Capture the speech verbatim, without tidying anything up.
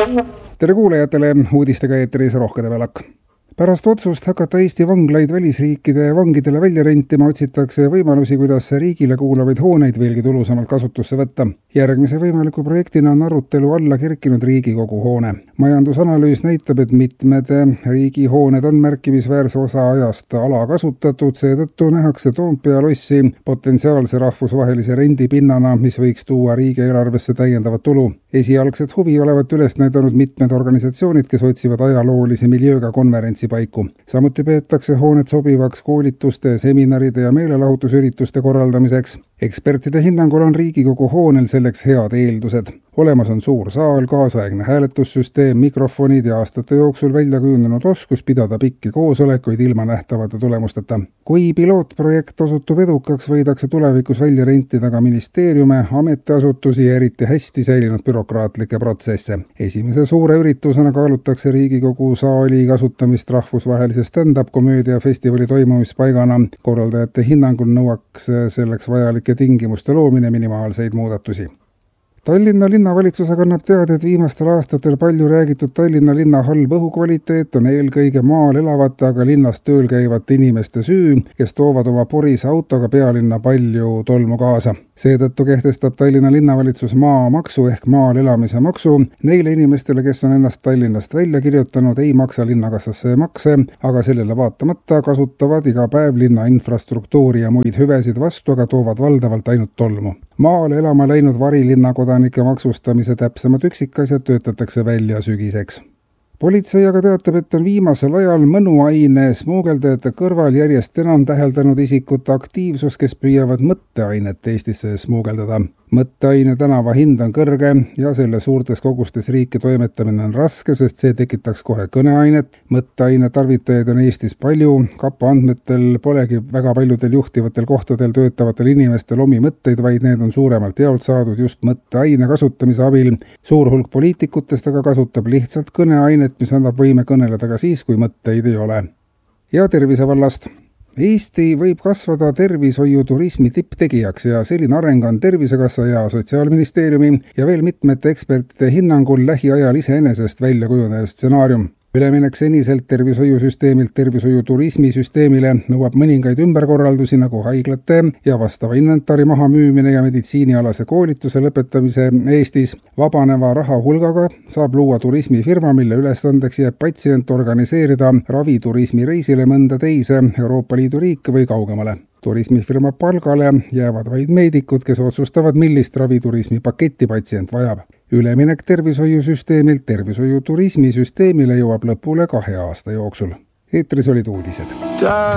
tere kuulajatele, uudistega eetris Rohkede Välak. Pärast otsust hakata Eesti vanglaid välisriikide vangidele välja rentima otsitakse võimalusi, kuidas riigile kuulavaid hooneid veelgi tulusamalt kasutusse võtta. Järgmise võimaliku projektina on arutelu alla kerkinud Riigikogu hoone. Majandusanalüüs näitab, et mitmed riigihooned on märkimisväärse osa ajast alakasutatud, seetõttu nähakse Toompea lossi potentsiaalse rahvusvahelise rendipinnana, mis võiks tuua riigieelarvesse täiendavat tulu. Esialgset huvi olevat üles näidanud mitmed organisatsioonid, kes otsivad ajaloolise miljööga konverentsi paiku. Samuti peetakse hoonet sobivaks koolituste, seminaride ja meelelahutusürituste korraldamiseks. Ekspertide hinnangul on Riigikogu hoonel selleks head eeldused. Olemas on suur saal, kaasaegne hääletussüsteem, mikrofonid ja aastate jooksul välja kujunenud oskus pidada pikki koosolekuid ilma nähtavate tulemusteta. Kui pilootprojekt osutub edukaks, võidakse tulevikus välja rentida ka ministeeriume, ametiasutusi ja eriti hästi säilinud bürokraatlikke protsesse. Esimese suure üritusena kaalutakse Riigikogu saali kasutamist rahvusvahelise stand-up komöödiafestivali toimumispaigana. Korraldajate hinnangul nõuaks selleks vajalike tingimuste loomine minimaalseid muudatusi. Tallinna linnavalitsus kannab teada, et viimastel aastatel palju räägitud Tallinna linna halb õhukvaliteet on eelkõige maal elavate, aga linnas tööl käivate inimeste süü, kes toovad oma porise autoga pealinna palju tolmu kaasa. Seetõttu kehtestab Tallinna linnavalitsus maamaksu ehk maal elamise maksu. Neile inimestele, kes on ennast Tallinnast välja kirjutanud, ei maksa linnakassasse makse, aga sellele vaatamata kasutavad iga päev linna infrastruktuuri ja muid hüvesid vastu, aga toovad valdavalt ainult tolmu. Maale elama läinud varilinna kodanike maksustamise täpsemad üksikasjad töötatakse välja sügiseks. Politsei aga teatab, et on viimasel ajal mõnuaine smuugeldajate kõrval järjest enam täheldanud isikute aktiivsus, kes püüavad mõtteainet Eestisse smuugeldada. Mõtteaine tänava hind on kõrge ja selle suurtes kogustes riiki toimetamine on raske, sest see tekitaks kohe kõneainet. Mõtteaine tarvitajaid on Eestis palju, Kapa andmetel polegi väga paljudel juhtivatel kohtadel töötavatel inimestel omi mõtteid, vaid need on suuremalt jaolt saadud just mõtteaine kasutamise abil. Suur hulk poliitikutest aga kasutab lihtsalt kõneainet, mis annab võime kõneleda ka siis, kui mõtteid ei ole. Ja tervise vallast. Eesti võib kasvada tervishoiuturismi tipptegijaks ja selline areng on Tervisekassa ja Sotsiaalministeeriumi ja veel mitmete ekspertide hinnangul lähiajal iseenesest välja kujunev stsenaarium. Üleminek seniselt tervishoiusüsteemilt tervishoiuturismi süsteemile nõuab mõningaid ümberkorraldusi nagu haiglate ja vastava inventari maha müümine ja meditsiinialase koolituse lõpetamise Eestis. Vabaneva raha hulgaga saab luua turismifirma, mille ülesandeks jääb patsient organiseerida raviturismi reisile mõnda teise Euroopa Liidu riike või kaugemale. Turismifirma palgale jäävad vaid meedikud, kes otsustavad, millist raviturismi paketti patsient vajab. Üleminek tervishoiusüsteemilt tervishoiuturismi süsteemile jõuab lõpule kahe aasta jooksul. Eetris olid uudised.